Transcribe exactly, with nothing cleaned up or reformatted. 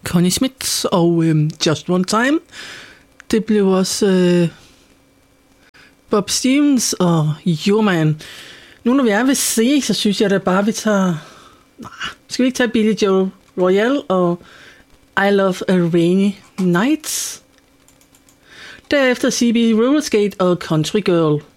Connie Smith og øh, Just One Time. Det blev også øh, Bob Stevens og Your Man. Nu når vi er ved C, så synes jeg da bare, vi tager... Nej, skal vi ikke tage Billy Joe Royale og I Love a Rainy Night? Derefter C B Rollerskate og Country Girl.